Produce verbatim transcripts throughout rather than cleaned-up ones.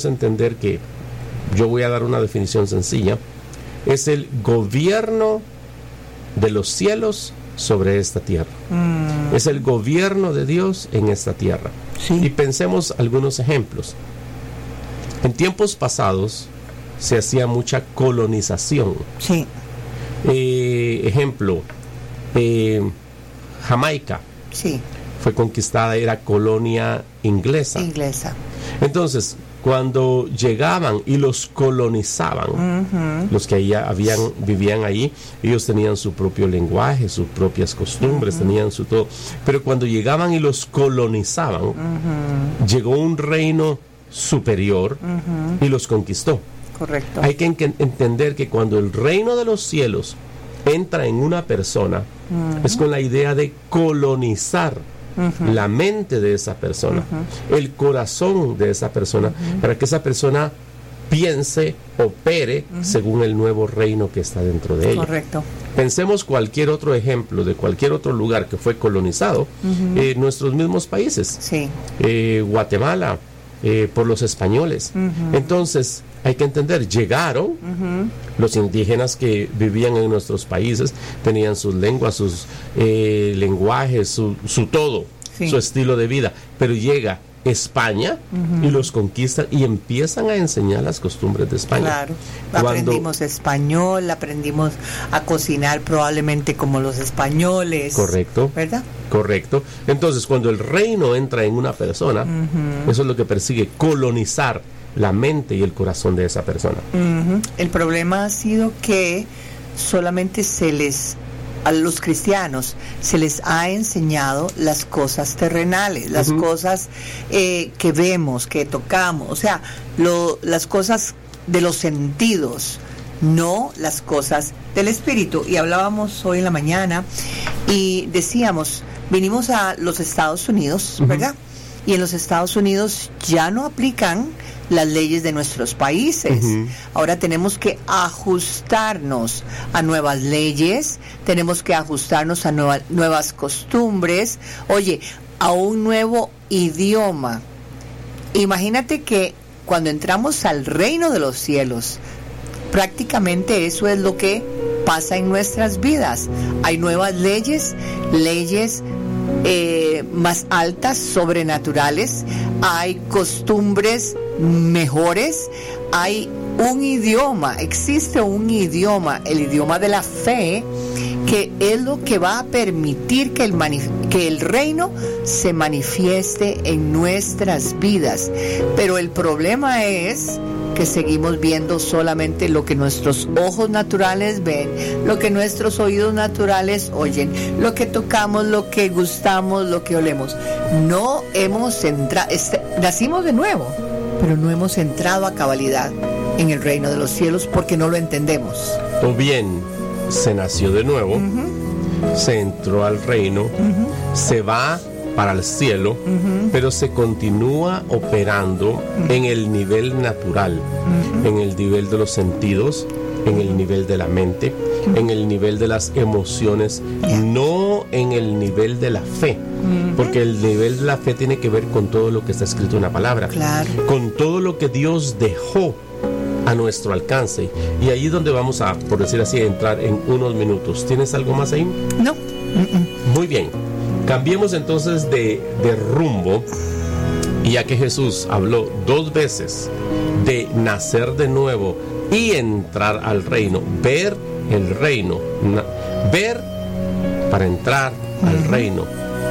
entender que, yo voy a dar una definición sencilla, es el gobierno de los cielos sobre esta tierra. Mm. Es el gobierno de Dios en esta tierra. Sí. Y pensemos algunos ejemplos. En tiempos pasados se hacía mucha colonización. Sí. Eh, ejemplo, eh, Jamaica. Sí. Fue conquistada, era colonia inglesa. Inglesa. Entonces, cuando llegaban y los colonizaban, uh-huh. los que ahí habían, vivían ahí, ellos tenían su propio lenguaje, sus propias costumbres, uh-huh. tenían su todo. Pero cuando llegaban y los colonizaban, uh-huh. llegó un reino superior uh-huh. y los conquistó. Correcto. Hay que en- entender que cuando el reino de los cielos entra en una persona, uh-huh. es con la idea de colonizar Uh-huh. la mente de esa persona, uh-huh. el corazón de esa persona, uh-huh. para que esa persona piense, opere uh-huh. según el nuevo reino que está dentro de ella. Correcto. Pensemos cualquier otro ejemplo de cualquier otro lugar que fue colonizado, uh-huh. eh, nuestros mismos países, sí. eh, Guatemala, eh, por los españoles. Uh-huh. Entonces, hay que entender, llegaron uh-huh. los indígenas que vivían en nuestros países, tenían sus lenguas, sus eh, lenguajes, su, su todo, sí. su estilo de vida, pero llega España uh-huh. y los conquistan y empiezan a enseñar las costumbres de España. Claro, Cuando, aprendimos español, aprendimos a cocinar probablemente como los españoles. Correcto. ¿Verdad? Correcto. Entonces, cuando el reino entra en una persona, uh-huh. eso es lo que persigue, colonizar la mente y el corazón de esa persona. Uh-huh. El problema ha sido que solamente se les, a los cristianos, se les ha enseñado las cosas terrenales, las uh-huh. cosas eh, que vemos, que tocamos, o sea, lo, las cosas de los sentidos, no las cosas del espíritu. Y hablábamos hoy en la mañana y decíamos, vinimos a los Estados Unidos, uh-huh. ¿verdad? Y en los Estados Unidos ya no aplican las leyes de nuestros países. Uh-huh. Ahora tenemos que ajustarnos a nuevas leyes, tenemos que ajustarnos a nueva, nuevas costumbres, oye, a un nuevo idioma. Imagínate que cuando entramos al reino de los cielos, prácticamente eso es lo que pasa en nuestras vidas. Hay nuevas leyes, leyes eh, más altas, sobrenaturales, hay costumbres mejores, hay un idioma, existe un idioma, el idioma de la fe, que es lo que va a permitir que el, manif- que el reino se manifieste en nuestras vidas. Pero el problema es que seguimos viendo solamente lo que nuestros ojos naturales ven, lo que nuestros oídos naturales oyen, lo que tocamos, lo que gustamos, lo que olemos. No hemos entrado, este, nacimos de nuevo, pero no hemos entrado a cabalidad en el reino de los cielos porque no lo entendemos. O bien se nació de nuevo, uh-huh. se entró al reino, uh-huh. se va para el cielo, uh-huh. pero se continúa operando uh-huh. en el nivel natural, uh-huh. en el nivel de los sentidos, en el nivel de la mente, uh-huh. en el nivel de las emociones, yeah. no en el nivel de la fe, uh-huh. porque el nivel de la fe tiene que ver con todo lo que está escrito en la palabra, claro. con todo lo que Dios dejó a nuestro alcance. Y ahí es donde vamos a, por decir así, entrar en unos minutos. ¿Tienes algo más ahí? No. Uh-uh. Muy bien. Cambiemos entonces de, de rumbo, y ya que Jesús habló dos veces de nacer de nuevo y entrar al reino, ver el reino, na, ver para entrar uh-huh. al reino,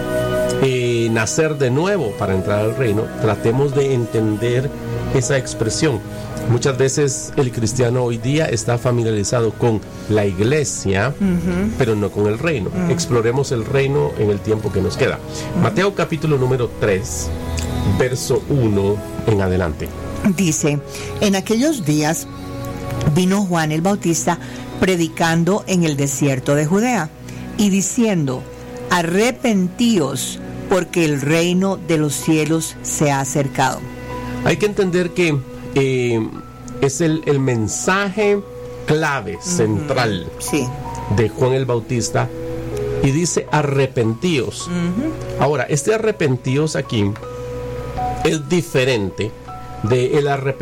y nacer de nuevo para entrar al reino, tratemos de entender esa expresión. Muchas veces el cristiano hoy día está familiarizado con la iglesia, uh-huh. pero no con el reino. Uh-huh. Exploremos el reino en el tiempo que nos queda. Uh-huh. Mateo capítulo número tres, verso uno en adelante. Dice, en aquellos días vino Juan el Bautista predicando en el desierto de Judea y diciendo, arrepentíos porque el reino de los cielos se ha acercado. Hay que entender que eh, es el, el mensaje clave, uh-huh. central sí. de Juan el Bautista, y dice arrepentíos. Uh-huh. Ahora, este arrepentíos aquí es diferente de el arrepentimiento